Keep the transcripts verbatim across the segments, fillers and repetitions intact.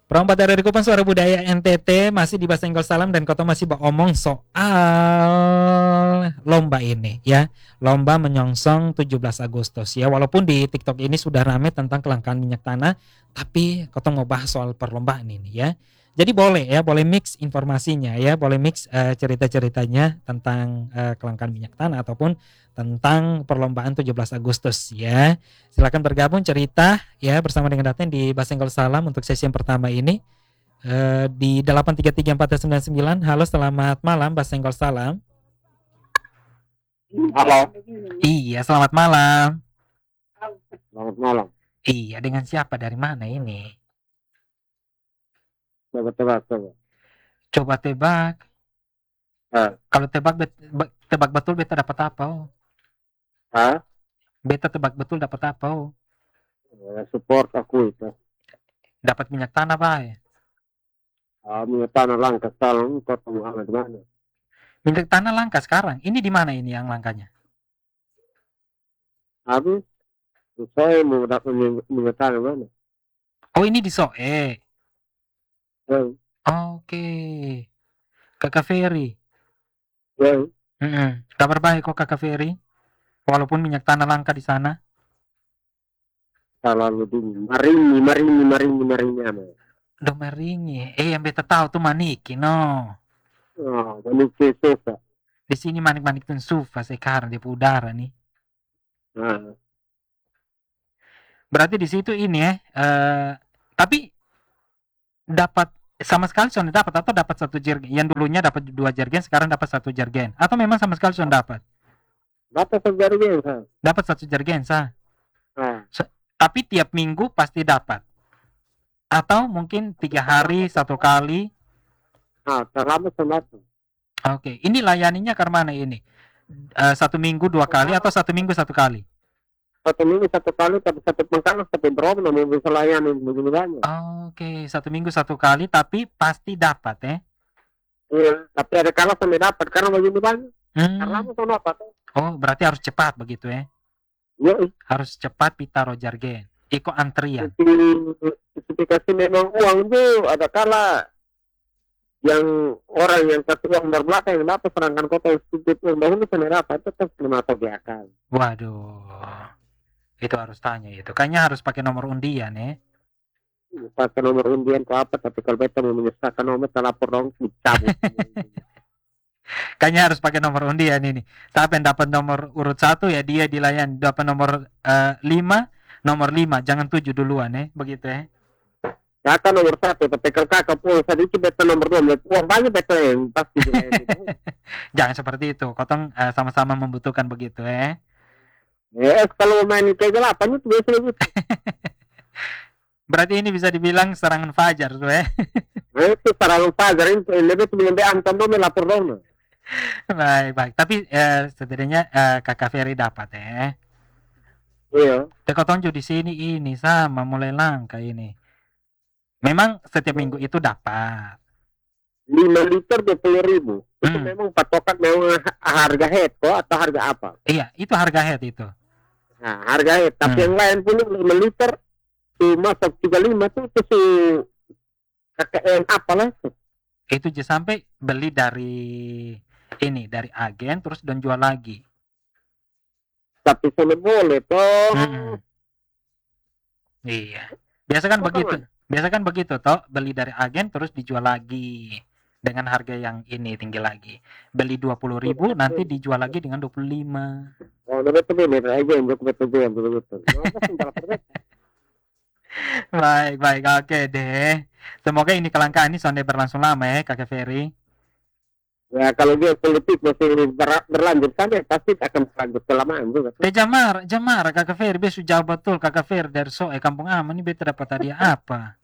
Perompak dari Kupang Suara Budaya N T T masih di Basenggol Salam dan Koto masih ngomong soal lomba ini ya. Lomba menyongsong tujuh belas Agustus ya. Walaupun di TikTok ini sudah rame tentang kelangkaan minyak tanah, tapi Koto mau bahas soal perlombaan ini ya. Jadi boleh ya, boleh mix informasinya ya, boleh mix uh, cerita-ceritanya tentang uh, kelangkaan minyak tanah ataupun tentang perlombaan tujuh belas Agustus ya. Silakan bergabung cerita ya bersama dengan Daten di Basenggol Salam untuk sesi yang pertama ini uh, di delapan tiga tiga empat sembilan sembilan. Halo, selamat malam Basenggol Salam. Halo. Iya, selamat malam. Selamat malam. Iya, dengan siapa, dari mana ini? Coba tebak, coba. Coba tebak. Ah. Kalau tebak tebak betul beta dapat apa? Oh? Hah? Beta tebak betul dapat apa? Oh? Ya, support aku itu. Dapat minyak tanah, Pak. Ah, minyak tanah langka sekarang, kau tahu ada di mana? Minyak tanah langka sekarang. Ini di mana ini yang langkanya? Habis, saya mau dapat minyak tanah mana? Oh, ini di Soe. Yeah. Oke. Okay. Kakak Ferry. Yeah. Mm-mm. Kabar baik kok Kakak Ferry? Walaupun minyak tanah langka di sana. Terlalu dingin. Maringi, maringi, maringi, maringi apa? Do maringi. Eh, yang beta tahu tuh maniki, no. Oh, maniki suka. Di sini manik-manik tuh sufa sekarang di udara nih. Nah. Berarti di situ ini ya. Uh, tapi dapat sama sekali sudah dapat atau dapat satu jergen? Yang dulunya dapat dua jergen, sekarang dapat satu jergen. Atau memang sama sekali sudah dapat? Dapat satu jergen, sah. Dapat satu jergen, sah. Nah. So, tapi tiap minggu pasti dapat. Atau mungkin tiga hari satu kali. Ah, terlambat sembako. Oke, ini layaninya ke mana ini? Uh, satu minggu dua kali atau satu minggu satu kali? Satu minggu satu kali, tapi satu pengkalan tapi berapa namanya bisa layani begini banyak. Oke, satu minggu satu kali tapi pasti dapat ya? Iya, tapi ada kalah sampai dapat karena begini banyak. Hmm. Karena mau dapat. Oh, berarti harus cepat begitu ya? Ya. Harus cepat pitaro jargen. Iko antrian. Spesifikasi memang uang itu ada kala yang orang yang kasih uang berbelakang yang dapat serangkan kota yang sedikit uang dahulu sampai dapat itu tetap lima atau biakan. Waduh, itu harus tanya itu. Kayaknya harus pakai nomor undian ya. Pakai nomor undian ke apa? Tapi kalau beta mau menyesatkan nomor, saya lapor dong dicabut. Kayaknya harus pakai nomor undian ini. Siapa yang dapat nomor urut satu ya dia dilayani. Dapat nomor uh, lima, nomor lima, jangan tujuh duluan ya, begitu ya. Kakak nomor satu, tapi kalau kakak pun sedikit beta nomor dua, uang banyak beta yang pasti. Jangan seperti itu. Kotong uh, sama-sama membutuhkan begitu ya. Ya, kalau main kayak delapan itu biasa begitu. Berarti ini bisa dibilang serangan fajar tuh ya. Nah, itu serangan fajar itu lebih tuh lebih antam dong melapor dong. Baik, baik. Tapi eh, setidaknya eh, Kakak Ferry dapat ya. Iya. Tekotonjo di sini ini sama mulai langka ini. Memang setiap minggu itu dapat. lima liter dua puluh ribu. Itu Hmm. memang patokan memang harga head kok atau harga apa? Iya, itu harga head itu. Nah, harga head. Tapi Hmm. yang lain pun lima liter cuma satu tiga lima tuh itu si kakek yang apa lah itu. Itu aja sampai beli dari ini dari agen terus dan jual lagi. Tapi sana boleh toh. Hmm. Iya. Biasa kan Oh, begitu. kawan. Biasa kan begitu toh, beli dari agen terus dijual lagi dengan harga yang ini tinggi lagi. Beli dua puluh ribu nanti dijual lagi dengan dua puluh lima. Oh, udah betul betul aja yang betul betul betul betul. Baik, baik. Oke deh. Semoga ini kelangkaan ini sonde berlangsung lama ya, Kakak Ferry. Ya, kalau dia politik masih ber- berlanjut saja pasti akan berlanjut kelamaan juga. Eh jamar, jamar Kakak Ferry besok jauh betul Kakak Ferry dari Soe Kampung Aman ini beta dapat hadiah apa?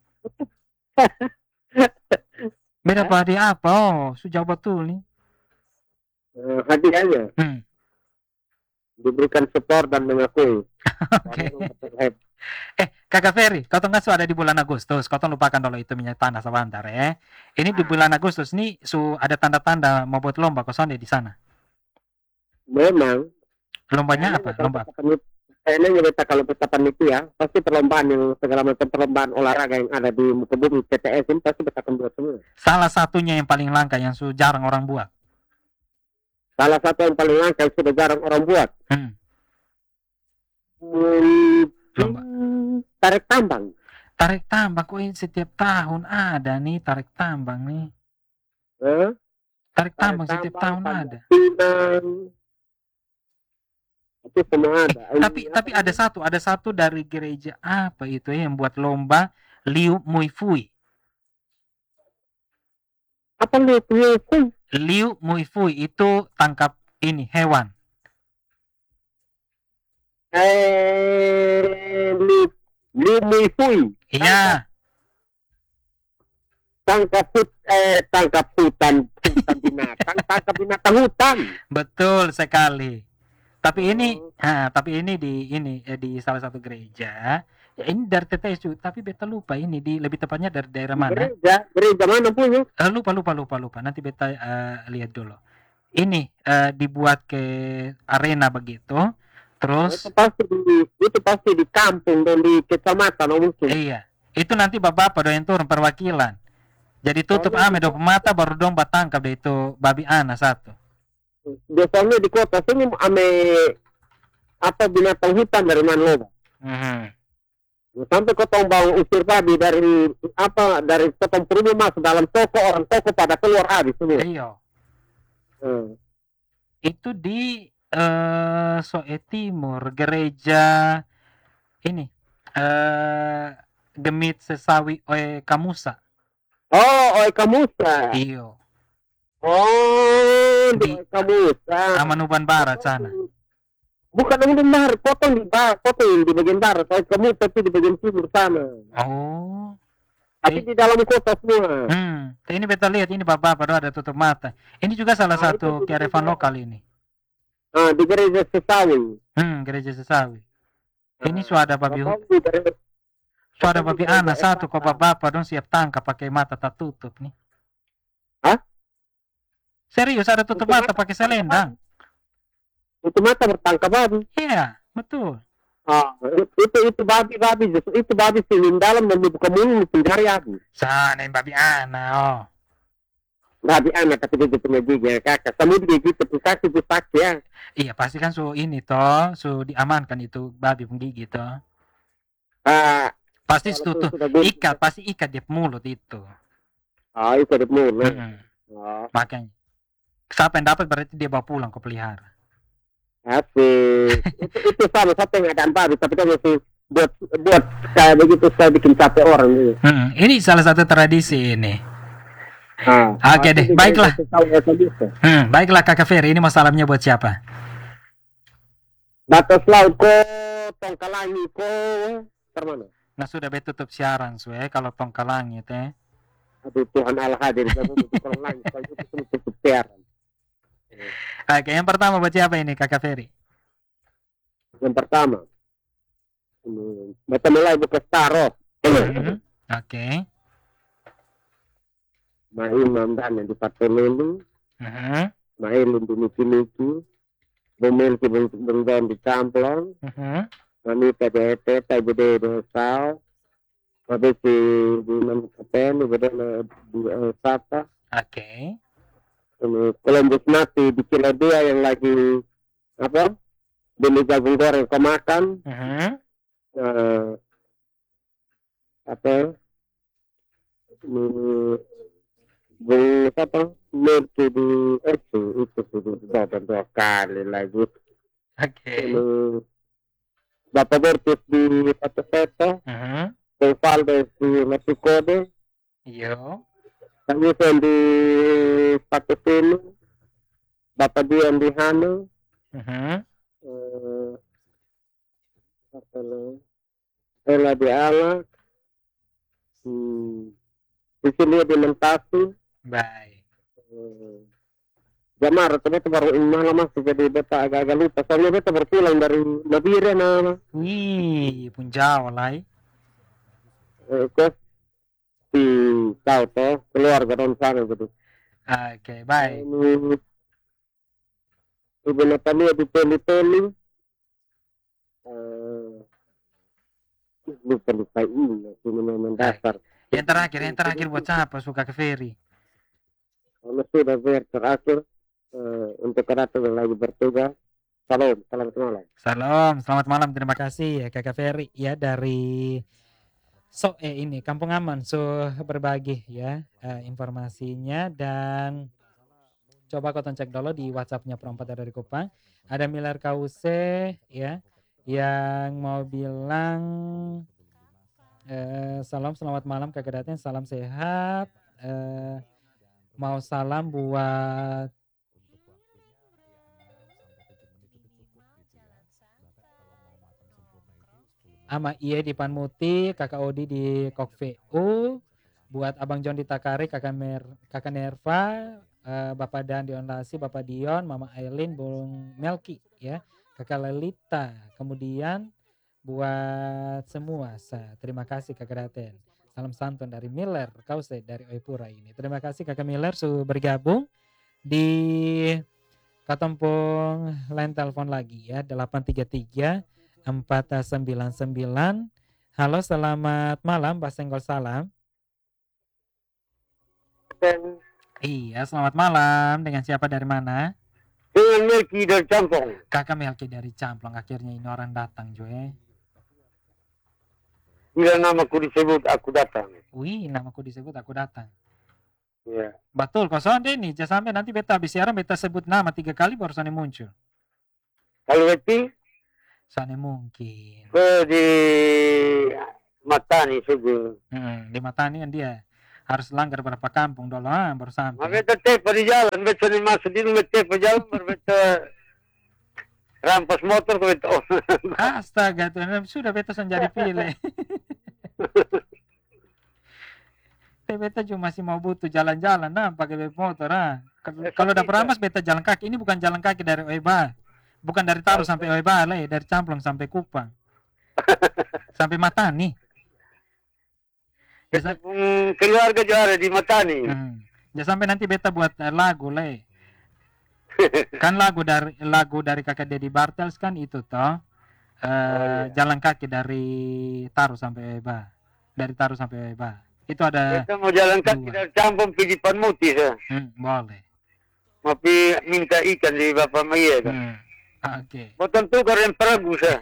Beta dapat hadiah apa? Oh, sejauh betul nih. Uh, hadiahnya Hmm. diberikan support dan mengakui. Oke. Eh, Kakak Ferry, kau tengah su ada di bulan Agustus. Kau lupakan dulu itu minyak tanah sebentar ya. Ini di bulan Agustus nih su ada tanda-tanda mau buat lomba kosong di sana. Memang. Lombanya apa? Lomba. kayaknya beta kalau beta panitia pasti perlombaan yang segala macam perlombaan olahraga yang ada di muka bumi P T S ini pasti beta akan buat semua. Salah satunya yang paling langka yang su jarang orang buat. Salah satu yang paling langka yang sudah jarang orang buat. Hmm. Hmm, Lomba. tarik tambang. Tarik tambang kok ini setiap tahun ada nih tarik tambang nih. Eh? Tarik Tarik tambang setiap tahun tambang, ada. Pinang. Itu semua ada. Eh, tapi tapi ada satu, ada satu dari gereja apa itu ya yang buat lomba Liu Mui Fui. Apa lu itu? Liu Mui Fui itu tangkap ini hewan. Eh, li, li mui fui. Iya, Tangkap hut, eh, tangkap hutan, hutan binatang, tangkap binatang hutan. betul sekali. Tapi ini, Oh. ah, tapi ini di ini eh, di salah satu gereja. Ya, ini dari T T S juga, tapi beta lupa ini di lebih tepatnya dari daerah mana? Gereja, gereja mana punya? Eh, lupa lupa lupa lupa. Nanti beta eh, lihat dulu. Ini eh, dibuat ke arena begitu. Terus Itu pasti di, itu pasti di kampung dan di kecamatan oh, mungkin. iya, itu nanti bapak yang turun perwakilan. Jadi tutup Oh, ame dua mata baru dong batangkap deh itu babi ana satu. Biasanya di kota sini ame apa binatang hutan dari mana lo? Mhm. Sampai kotong bau usir babi dari apa dari kotong perumah masuk dalam toko orang toko pada keluar habis semua. Iya. Hmm. Itu di eh Soe Timur, gereja ini eh Gemit Sesawi Oe Kamusa. Oh, oi kamusa. Iyo. Oh, Di di kamusa. Amanuban Barat sana. Bukan di barat, potong di barat, potong di bagian barat. Oi kamusa itu di bagian timur sana. Oh. Tapi Eh, di dalam kota semua. Hmm, ini beta lihat ini bapak-bapak doa ada tutup mata. Ini juga salah Ah, satu itu di kearifan gereja. lokal ini. Ah, di gereja Sesawi. Hmm, gereja Sesawi. Ini Ah, suada babi potong di gereja- suada potong di babi gereja ana satu kok Epata. bapak dong siap tangkap pakai mata tak tutup nih. Hah? Serius ada tutup Itu mata mata pakai selendang. Itu mata bertangkap babi. Iya, betul. Ah, itu itu babi babi justru itu babi sini dalam dan dibuka mulut mencari aku. Sana yang babi ana oh. Babi anak tapi dia punya gigi ya kakak. Kamu gigi itu kaki pusak ya. Iya, pasti kan su ini toh, su diamankan itu babi penggigit toh. Ah, Pasti walaupun tutup sudah gigi. ikat, pasti ikat di mulut itu. Ah, itu di mulut. Hmm, Ah, makanya. Siapa yang dapat berarti dia bawa pulang ke pelihara. asik. itu itu sama satu yang ada babi tapi dia masih buat buat kayak begitu saya bikin capek orang gitu. Hmm, ini salah satu tradisi ini. Ah, Oke deh, baiklah. Batas Hmm, baiklah Kakak Ferry, ini masalahnya buat siapa? laut ko tongkalangi ko termana? Nah sudah betul tutup siaran su eh kalau tongkal langit eh. Aduh Tuhan Allah hadir kamu itu orang lain kalau itu semua tutup siaran. Oke, yang pertama buat siapa ini Kakak Ferry? Yang pertama, hmm, beta mulai buka staro. Hmm, Oke. Maimam dan yang di Patolulu, Mhm, mailun di Niki-Niki, memiliki bentuk di Camplong, mhm. Manita di Eteta, Gede di Sao, habis di di Mankapen, Gede di Sapa, Oke. Columbus mati di Ciledea yang lagi apa? Beli jagung goreng kemakan, Mhm. eh, apa? Ini Bung apa? Merti di itu itu sudah dua kali lagi. Oke. Ini Bapak Bertus di Pato-Pato, Mhm. Bung Valdes di Mesikode, Yo. kami di Patosinu, Bapak Dian di Hanu, Mhm. eh, apa lagi? Ella di Alak, hmm, di sini di Mentasi, Baik. eh, Jamar, ternyata baru ini malam masuk jadi beta agak-agak lupa. Soalnya beta berpulang dari Nabire nama. Wih, pun jauh lah. eh. Eh, ke si kau toh keluarga dan sana gitu. Oke, baik. Ini ibu Natalia di Teli-Teli. Eh, lupa lupa ini cuma mendasar. Yang terakhir, yang terakhir buat siapa suka ke Ferry? Kalau sudah ber terakhir eh, untuk keraton yang lagi bertugas. Salam, selamat malam. Salam, selamat malam. Terima kasih ya Kakak Ferry ya dari So eh ini Kampung Aman so berbagi ya eh, informasinya dan coba kau cek dulu di WhatsAppnya Perompak dari Kupang. Ada Miller Kause ya yang mau bilang eh, salam selamat malam Kakak Daten, salam sehat. Eh, mau salam buat ama Iye di Panmuti, Kakak Odi di Kok V U, buat Abang John di Takari, Kakak Mer, Kakak Nerva, eh, Bapak Dan di Ondasi, Bapak Dion, Mama Aileen, Bung Melki, ya, Kakak Lelita, kemudian buat semua, sa, terima kasih Kakak Daten. Salam santun dari Miller, Kause dari Oipura ini. Terima kasih Kakak Miller sudah bergabung di Katompong line telepon lagi ya delapan tiga tiga empat sembilan sembilan. Halo, selamat malam, Pak Senggol salam. Dan Iya, selamat malam. Dengan siapa dari mana? dengan Melki dari Campong. Kakak Melki dari Camplong. Akhirnya ini orang datang, Joe. Bila namaku disebut, aku datang. Wih, namaku disebut, aku datang. Ya. Betul, kosong deh nih. Jangan sampai nanti beta habis siaran, beta sebut nama tiga kali baru sana muncul. Kalau itu Sana mungkin. ke di Matani sebelum. Hmm, di Matani kan dia harus langgar berapa kampung dulu, ah, baru sampai. Ma beta tepa di jalan, beta ni masuk di rumah tepa jalan, baru beta rampas motor ke beta. Oh. Astaga, tuh sudah beta jadi pilih. Beta cuma masih mau butuh jalan-jalan, nah pakai motor, ah. Kalau udah peramas beta jalan kaki. Ini bukan jalan kaki dari Oeba, bukan dari Taru sampai Oeba, lah, dari Camplong sampai Kupang, sampai Matani. Beta pun keluarga juara di Matani. Hmm. Ya sampai nanti beta buat uh, lagu le. Kan lagu dari lagu dari Kakak Dedi Bartels kan itu toh. Uh, Oh, iya. Jalan kaki dari Taru sampai Oeba. Dari Taru sampai Oeba. Itu ada Beta mau jalan kaki dua. dari Campong pergi Panmuti saya. Hmm, boleh. Mau pi minta ikan di Bapak Maya kan. Hmm. Oke. Okay. Mau tentu karen peragu saya.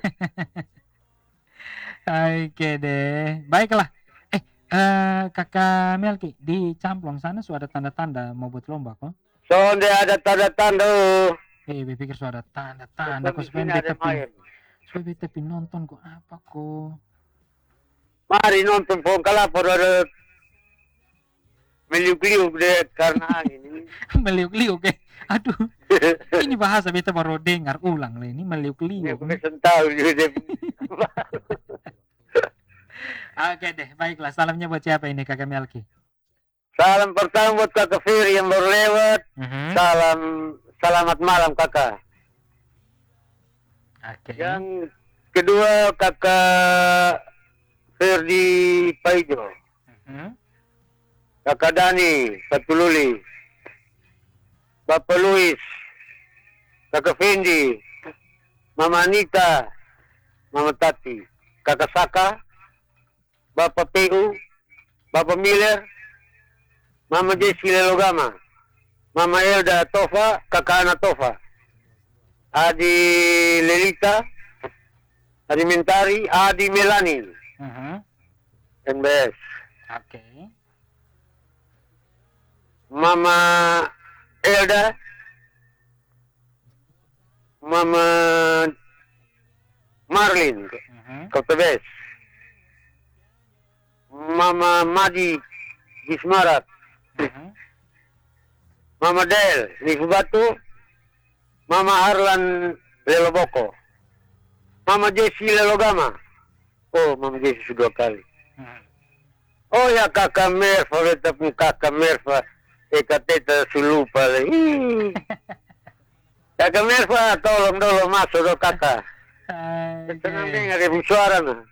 Oke deh. Baiklah. Eh, uh, Kakak Melki di Camplong sana sudah ada tanda-tanda mau buat lomba kok? Sonde ada tanda-tanda. Eh, gue pikir sudah ada tanda-tanda kok supaya beta pin. Supaya beta pin nonton kok apa kok? Mari nonton pohon kelapa ada meliuk-liuk deh karena angin. Meliuk-liuk eh. Aduh. Ini bahasa beta baru dengar ulang lah ini meliuk-liuk. Aku bisa tahu juga. Oke deh, baiklah. Salamnya buat siapa ini Kakak Melki? Salam pertama buat Kakak Fir yang baru lewat. Uh-huh. Salam selamat malam Kakak. Oke. Yang kedua Kakak Ferdi Paijo. Uh-huh. Kakak Dani Patululi. Bapak Luis. Kakak Fendi. Mama Anita. Mama Tati. Kakak Saka. Bapak P U. Bapak Miller. Mama Jessi Lelogama. Mama Elda Tofa. Kakak Ana Tofa. Adi Lelita. Adi Mentari. Adi Melani. Uh-huh. N B S. Oke. Mama Elda. Mama Marlin. Uh-huh. Kota Bes. Mama Madi di Semarak. Uh-huh. Mama Del di Batu. Mama Harlan Leloboko. Mama Jessi Lelogama. Oh, Mama Jessi sudah kali. Uh-huh. Oh ya kakak Merva, beta pun kakak Merva. Eka teta sulupa lagi. Kakak Merva, tolong dulu masuk do kakak. Senang dengar ibu suara nah.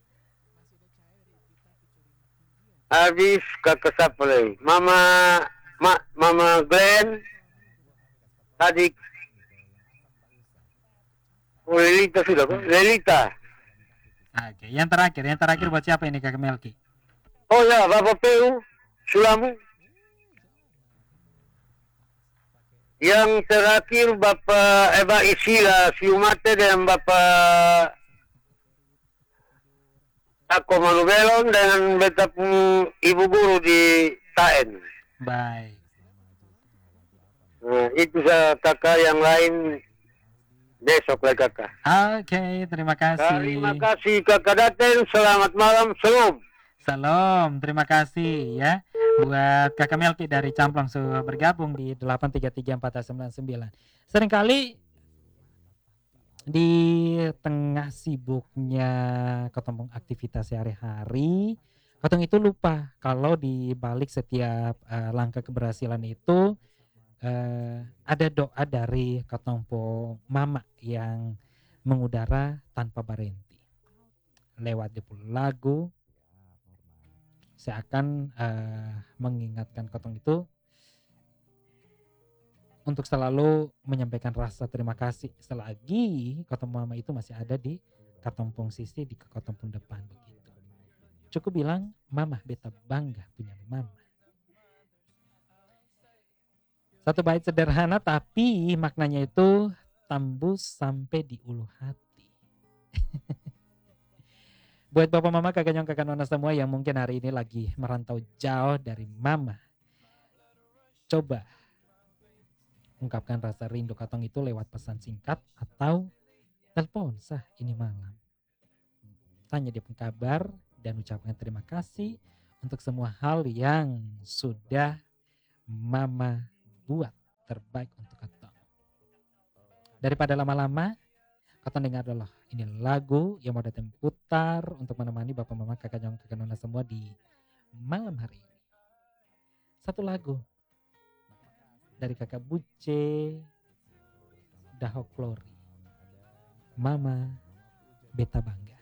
Habis kakak siapa lagi? Mama, ma, Mama Glenn, adik. Oh, Lelita sudah kok? Lelita. Oke, yang terakhir, yang terakhir buat siapa ini Kakak Melki? Oh ya, Bapak P U, Sulamu. Yang terakhir Bapak Eba Isila Siumate dan Bapak Ako Manubelon dengan beta pu- ibu guru di Taen. Baik. Nah, itu saya kakak yang lain besok lah kakak. Oke, terima kasih. Terima kasih kakak Daten. Selamat malam. Salam. Salam, terima kasih ya buat Kakak Melki dari Camplong sudah bergabung di delapan tiga tiga empat sembilan sembilan. Seringkali di tengah sibuknya ketemu aktivitas sehari-hari, Kotong itu lupa kalau di balik setiap uh, langkah keberhasilan itu uh, ada doa dari Kotompo Mama yang mengudara tanpa barenti. Lewat jempol lagu, saya akan uh, mengingatkan Kotong itu untuk selalu menyampaikan rasa terima kasih selagi Kotong Mama itu masih ada di Katompong sisi di Katompong depan begitu. Cukup bilang Mama beta bangga punya Mama. Satu bait sederhana tapi maknanya itu tembus sampai di ulu hati. Buat Bapak Mama, kakak nyong, kakak nona semua yang mungkin hari ini lagi merantau jauh dari Mama, coba ungkapkan rasa rindu Kotong itu lewat pesan singkat atau telepon sah ini malam. Tanya dia kabar dan ucapkan terima kasih untuk semua hal yang sudah Mama buat terbaik untuk Kotong. Daripada lama-lama, Kotong dengar dulu ini lagu yang mau datang putar untuk menemani Bapak Mama, kakak nyong, kakak nona semua di malam hari ini. Satu lagu dari kakak Buce Dahok Glory, Mama Beta Bangga.